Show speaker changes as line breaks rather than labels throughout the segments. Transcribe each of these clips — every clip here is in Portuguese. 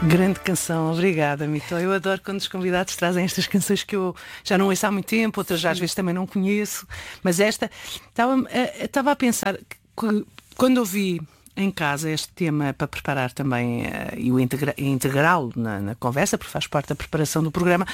Grande canção, obrigada, Mito. Eu adoro quando os convidados trazem estas canções que eu já não ouço há muito tempo, outras já às vezes também não conheço, mas esta, estava a pensar que quando ouvi em casa este tema para preparar também e o integrá-lo na conversa, porque faz parte da preparação do programa,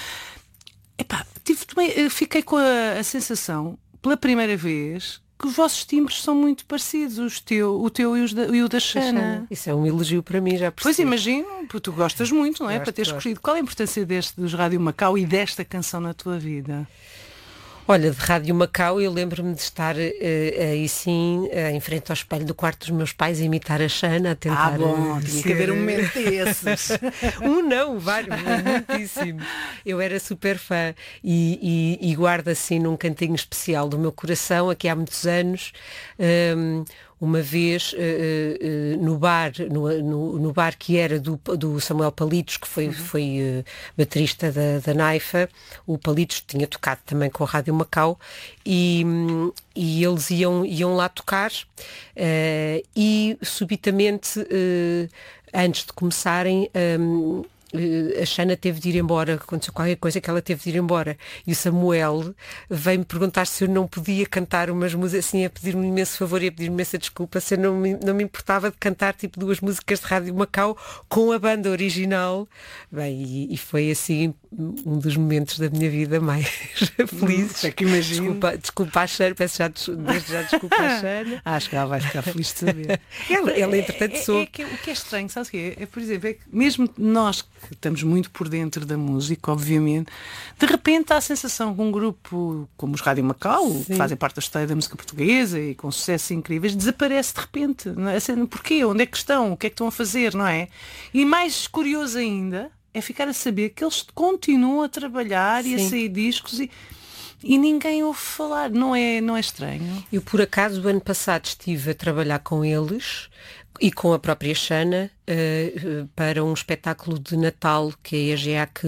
fiquei com a sensação, pela primeira vez, que os vossos timbres são muito parecidos, o teu e o da Xana.
Isso é um elogio para mim, já percebi.
Pois imagino, porque tu gostas muito, não é? Para teres escolhido. Qual é a importância dos Rádio Macau e desta canção na tua vida?
Olha, de Rádio Macau eu lembro-me de estar aí sim, em frente ao espelho do quarto dos meus pais, a imitar a Xana, a tentar...
tinha que haver um momento desses.
Vários, muitíssimo. Eu era super fã e guardo assim num cantinho especial do meu coração, aqui há muitos anos, uma vez no bar que era do Samuel Palitos, que foi baterista da Naifa. O Palitos tinha tocado também com a Rádio Macau e eles iam lá tocar e subitamente antes de começarem a Xana teve de ir embora, aconteceu qualquer coisa que ela teve de ir embora e o Samuel veio-me perguntar se eu não podia cantar umas músicas, assim, a pedir-me um imenso favor e a pedir-me imensa desculpa, se eu não me importava de cantar tipo 2 músicas de Rádio Macau com a banda original. Bem, e foi assim um dos momentos da minha vida mais felizes.
É que imagino.
Desculpa a Xana, peço desde já desculpa a Xana.
Acho que ela vai ficar feliz de saber.
ela entretanto soube.
O que é estranho, sabes o quê? Por exemplo, que mesmo nós que estamos muito por dentro da música, obviamente, de repente há a sensação que um grupo como os Rádio Macau, que fazem parte da história da música portuguesa e com sucessos incríveis, desaparece de repente. Porquê? Onde é que estão? O que é que estão a fazer? Não é? E mais curioso ainda é ficar a saber que eles continuam a trabalhar e a sair discos e ninguém ouve falar. Não é estranho?
Eu, por acaso, o ano passado estive a trabalhar com eles e com a própria Xana para um espetáculo de Natal que a EGEAC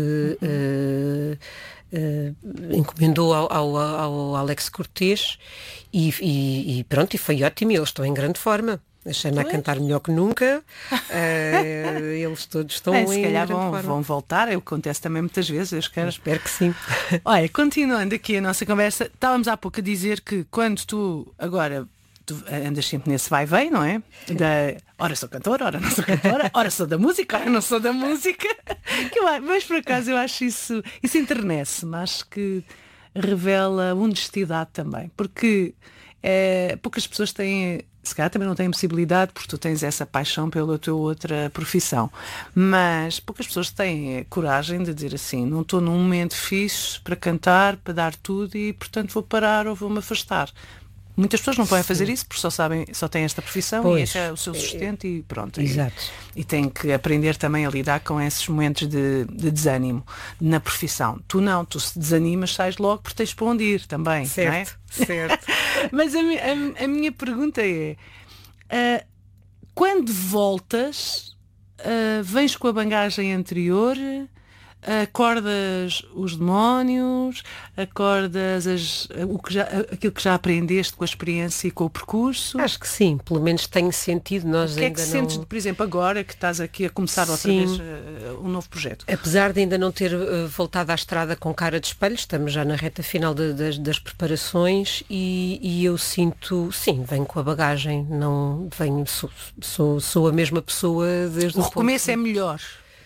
encomendou ao Alex Cortês e pronto, e foi ótimo, e eles estão em grande forma. A Xana a cantar melhor que nunca, eles todos estão
se calhar vão voltar, é o que acontece também muitas vezes,
espero que sim.
Olha, continuando aqui a nossa conversa, estávamos há pouco a dizer que quando tu andas sempre nesse vai-vem, não é? Ora sou cantora, ora não sou cantora, ora sou da música, ora não sou da música. Mas por acaso eu acho isso enternece-me, acho que revela honestidade também, porque poucas pessoas têm, se calhar também não têm possibilidade, porque tu tens essa paixão pela tua outra profissão, mas poucas pessoas têm coragem de dizer assim, não estou num momento fixe para cantar, para dar tudo e portanto vou parar ou vou-me afastar. Muitas pessoas não podem fazer isso porque só têm esta profissão e esse é o seu sustento e pronto.
Exato.
E têm que aprender também a lidar com esses momentos de desânimo na profissão. Tu não, tu se desanimas, sais logo porque tens para onde ir também.
Certo,
não é?
certo.
Mas a minha pergunta é, quando voltas, vens com a bagagem anterior, acordas os demónios, acordas aquilo que já aprendeste com a experiência e com o percurso?
Acho que sim, pelo menos tenho sentido.
O que é que sentes, por exemplo, agora que estás aqui a começar outra vez um novo projeto?
Apesar de ainda não ter voltado à estrada com cara de espelho, estamos já na reta final das preparações e eu sinto, sim, venho com a bagagem, não venho, sou a mesma pessoa desde
o recomeço é melhor.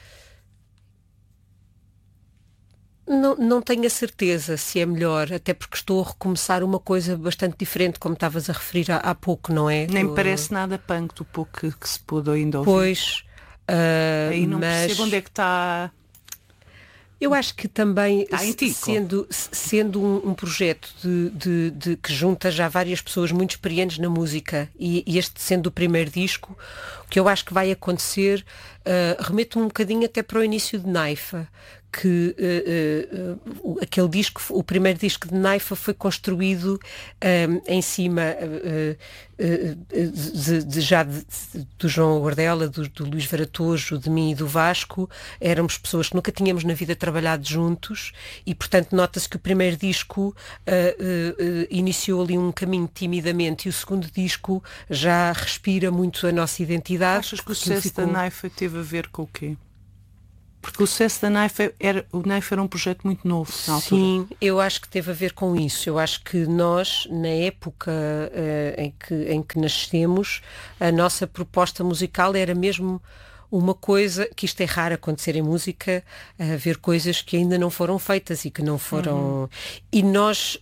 Não tenho a certeza se é melhor, até porque estou a recomeçar uma coisa bastante diferente, como estavas a referir há pouco, não é?
Nem me parece nada punk do pouco que se pôde ainda ouvir.
Pois.
Aí não percebo onde é que está...
Eu acho que também,
sendo
um projeto de que junta já várias pessoas muito experientes na música e este sendo o primeiro disco, o que eu acho que vai acontecer, remeto um bocadinho até para o início de Naifa, que aquele disco, o primeiro disco de Naifa foi construído em cima do João Guardela, do Luís Varatojo, de mim e do Vasco. Éramos pessoas que nunca tínhamos na vida trabalhado juntos e, portanto, nota-se que o primeiro disco iniciou ali um caminho timidamente e o segundo disco já respira muito a nossa identidade.
Achas que o sucesso da Naifa teve a ver com o quê? Porque o sucesso da Naifa o Naifa era um projeto muito novo na altura.
Sim, eu acho que teve a ver com isso. Eu acho que nós, na época em que nascemos, a nossa proposta musical era mesmo uma coisa, que isto é raro acontecer em música, ver coisas que ainda não foram feitas e que não foram... E nós...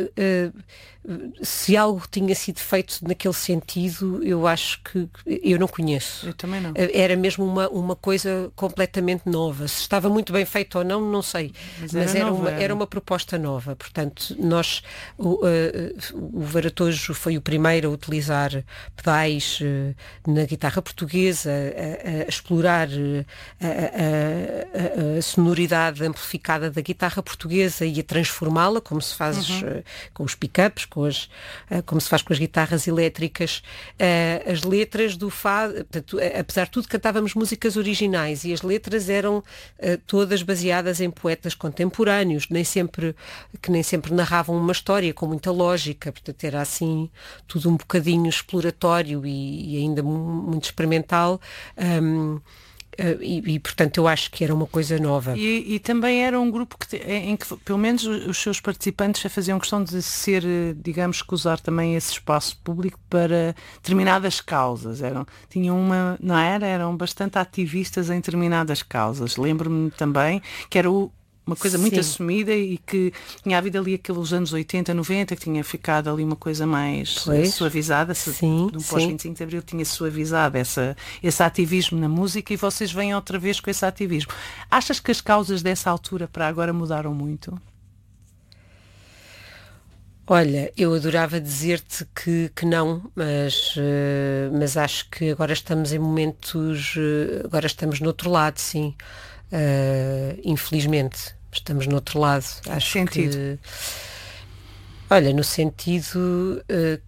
se algo tinha sido feito naquele sentido, eu acho que eu não conheço.
Eu também não.
Era mesmo uma coisa completamente nova. Se estava muito bem feito ou não, não sei. Mas era uma proposta nova. Portanto, o Varatojo foi o primeiro a utilizar pedais na guitarra portuguesa, a explorar a sonoridade amplificada da guitarra portuguesa e a transformá-la, como se faz com os pick-ups, como se faz com as guitarras elétricas. As letras do fado, portanto, apesar de tudo, cantávamos músicas originais e as letras eram todas baseadas em poetas contemporâneos, que nem sempre narravam uma história com muita lógica, portanto era assim tudo um bocadinho exploratório e ainda muito experimental. Portanto eu acho que era uma coisa nova.
E também era um grupo em que pelo menos os seus participantes faziam questão de ser, digamos, que usar também esse espaço público para determinadas causas. Eram bastante ativistas em determinadas causas. Lembro-me também que era uma coisa muito assumida e que tinha havido ali aqueles anos 80, 90, que tinha ficado ali uma coisa mais suavizada. No pós-25 de Abril tinha suavizado esse ativismo na música e vocês vêm outra vez com esse ativismo. Achas que as causas dessa altura para agora mudaram muito?
Olha, eu adorava dizer-te que não, mas acho que agora estamos em momentos, agora estamos no outro lado, sim. Infelizmente estamos no outro lado. Acho
sentido?
Olha, no sentido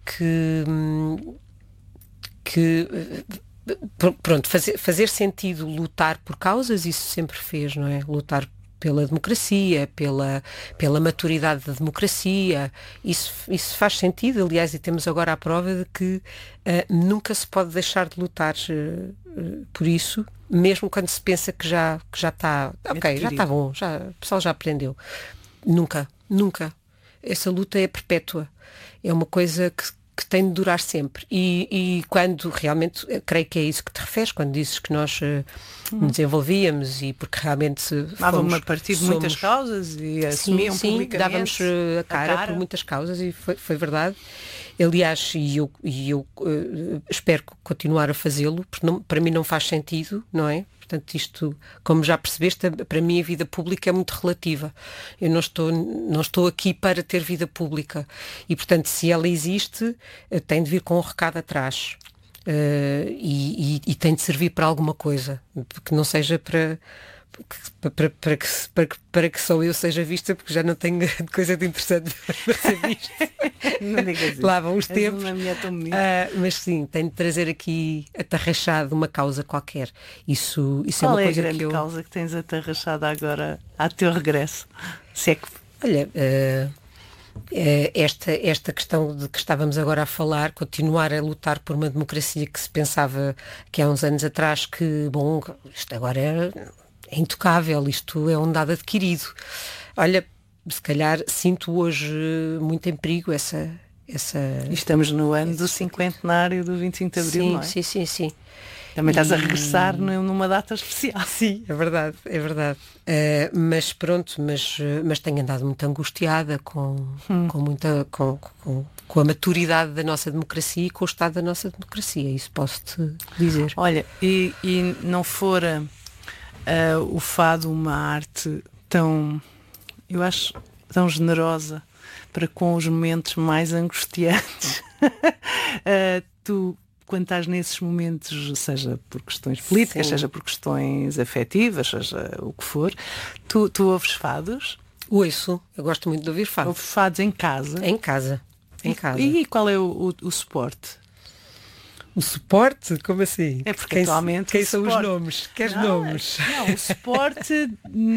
pronto, fazer sentido lutar por causas, isso sempre fez, não é? Lutar pela democracia, pela maturidade da democracia, isso faz sentido, aliás, e temos agora a prova de que nunca se pode deixar de lutar por isso, mesmo quando se pensa que já está, ok, já está bom, o pessoal já aprendeu. Nunca. Essa luta é perpétua. É uma coisa que tem de durar sempre. E quando realmente, creio que é isso que te referes, quando dizes que nós nos desenvolvíamos e porque realmente
dávamos a partir de muitas causas e assumiam publicamente.
Dávamos a cara por muitas causas e foi verdade. Aliás, e eu espero continuar a fazê-lo, porque para mim não faz sentido, não é? Portanto, isto, como já percebeste, para mim a vida pública é muito relativa. Eu não estou aqui para ter vida pública. E, portanto, se ela existe, tem de vir com um recado atrás. E tem de servir para alguma coisa. Que não seja para que só eu seja vista, porque já não tenho coisa de interessante para ser vista.
Não digas isso.
Lá vão os tempos.
Mas
sim, tenho de trazer aqui atarrachado uma causa qualquer. Isso
Qual
é uma coisa
a grande causa que tens atarrachada agora ao teu regresso? Se é que...
Olha, esta questão de que estávamos agora a falar, continuar a lutar por uma democracia que se pensava que há uns anos atrás que, bom, isto agora é intocável, isto é um dado adquirido. Olha, se calhar sinto hoje muito em perigo essa...
Estamos no ano do cinquentenário do 25 de Abril, não é?
Sim.
Também estás a regressar numa data especial.
Sim, é verdade. Mas pronto, mas tenho andado muito angustiada com a maturidade da nossa democracia e com o estado da nossa democracia, isso posso-te dizer.
Olha, e não fora o fado uma arte tão, eu acho, tão generosa para com os momentos mais angustiantes. Tu, quando estás nesses momentos, seja por questões políticas,
Sim.
seja por questões afetivas, seja o que for, tu ouves fados?
Ouço, eu gosto muito de ouvir fados.
Ouves fados em casa?
Em casa.
E qual é o suporte?
O suporte? Como assim?
É porque atualmente
quem
o
são
suporte...
os nomes? Queres
Não,
nomes?
Não, o suporte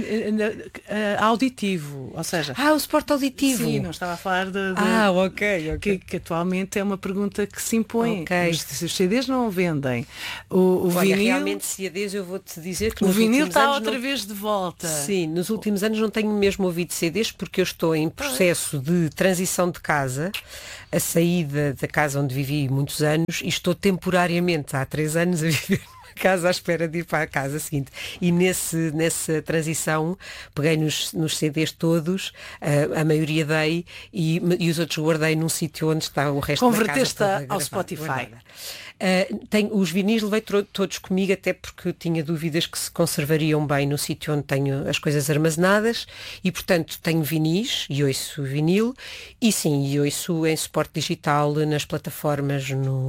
auditivo, ou seja...
O suporte auditivo.
Sim, não estava a falar
Ok.
que atualmente é uma pergunta que se impõe.
Ok.
Os CDs não vendem. O
Olha,
vinil...
realmente CDs eu vou-te dizer que
O
nos
vinil
últimos
está
anos
outra vez de volta.
Sim, nos últimos anos não tenho mesmo ouvido CDs porque eu estou em processo de transição de casa, a saída da casa onde vivi muitos anos, e estou temporariamente há 3 anos a viver numa casa à espera de ir para a casa seguinte. E nessa transição peguei nos CDs todos, a maioria dei e os outros guardei num sítio onde está o resto da casa.
Converteste ao Spotify.
Os vinis levei todos comigo, até porque tinha dúvidas que se conservariam bem no sítio onde tenho as coisas armazenadas, e portanto tenho vinis e ouço vinil, e sim, e ouço em suporte digital nas plataformas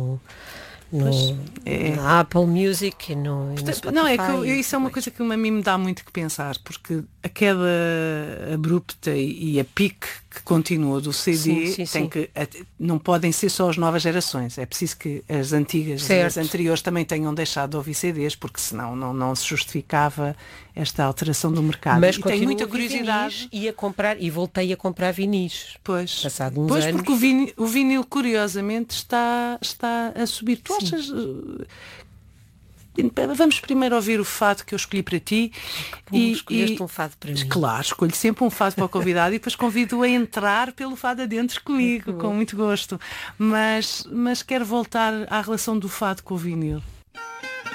na Apple Music e no Spotify.
Não, é que isso é uma coisa que a mim me dá muito que pensar, porque a queda abrupta e a pique que continua do CD
sim.
não podem ser só as novas gerações, é preciso que as antigas e as anteriores também tenham deixado de ouvir CDs, porque senão não se justificava esta alteração do mercado.
Mas
e tenho muita curiosidade
e voltei a comprar vinis. Passado uns anos.
Porque o vinil curiosamente está a subir. Tu achas... Vamos primeiro ouvir o fado que eu escolhi para ti.
Escolheste um fado para mim.
Claro, escolho sempre um fado para o convidado e depois convido-o a entrar pelo fado adentro comigo, com muito gosto. Mas quero voltar à relação do fado com o vinil.